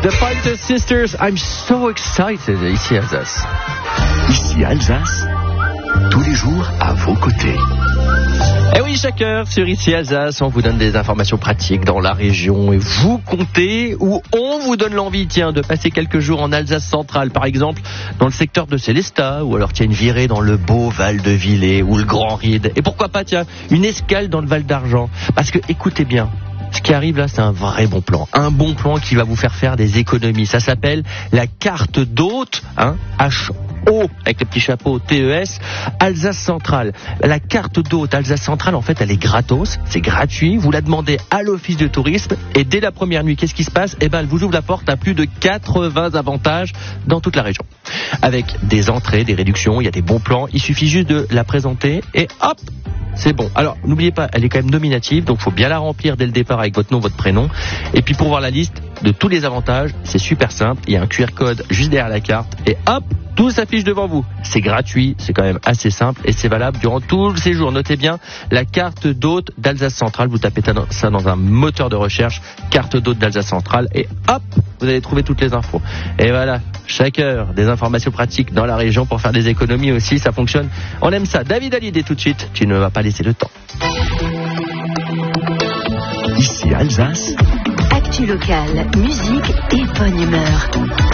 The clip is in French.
The Pointer Sisters, I'm so excited, ici Alsace. Ici Alsace, tous les jours à vos côtés. Et oui, chaque heure sur Ici Alsace, on vous donne des informations pratiques dans la région et vous comptez ou on vous donne l'envie, tiens, de passer quelques jours en Alsace centrale, par exemple, dans le secteur de Célestat, ou alors tiens, une virée dans le beau Val de Villers ou le Grand Ride. Et pourquoi pas, tiens, une escale dans le Val d'Argent. Parce que, écoutez bien, ce qui arrive là, c'est un vrai bon plan. Un bon plan qui va vous faire des économies. Ça s'appelle la carte d'hôte, H-O, avec le petit chapeau, T-E-S, Alsace Centrale. La carte d'hôte Alsace Centrale, en fait, elle est gratos, c'est gratuit. Vous la demandez à l'office de tourisme et dès la première nuit, qu'est-ce qui se passe ? Eh ben, elle vous ouvre la porte à plus de 80 avantages dans toute la région. Avec des entrées, des réductions, il y a des bons plans. Il suffit juste de la présenter et hop, c'est bon. Alors, n'oubliez pas, elle est quand même nominative, donc il faut bien la remplir dès le départ avec votre nom, votre prénom. Et puis pour voir la liste de tous les avantages, c'est super simple. Il y a un QR code juste derrière la carte et hop, tout s'affiche devant vous. C'est gratuit, c'est quand même assez simple et c'est valable durant tout le séjour. Notez bien, la carte d'hôte d'Alsace Centrale. Vous tapez ça dans un moteur de recherche, carte d'hôte d'Alsace Centrale et hop, vous allez trouver toutes les infos. Et voilà, chaque heure, des informations pratiques dans la région pour faire des économies aussi, ça fonctionne. On aime ça. David Hallyday tout de suite, tu ne vas pas laisser le temps. Ici Alsace. Actu locale, musique et bonne humeur.